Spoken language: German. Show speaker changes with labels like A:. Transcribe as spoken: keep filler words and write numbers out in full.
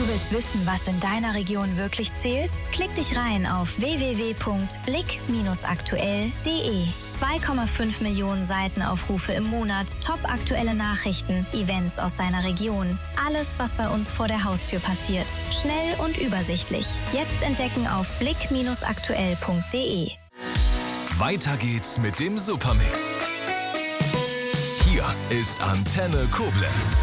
A: willst wissen, was in deiner Region wirklich zählt? Klick dich rein auf w w w punkt blick aktuell punkt de. zwei Komma fünf Millionen Seitenaufrufe im Monat, top-aktuelle Nachrichten, Events aus deiner Region. Alles, was bei uns vor der Haustür passiert. Schnell und übersichtlich. Jetzt entdecken auf blick aktuell punkt de.
B: Weiter geht's mit dem Supermix. Hier ist Antenne Koblenz.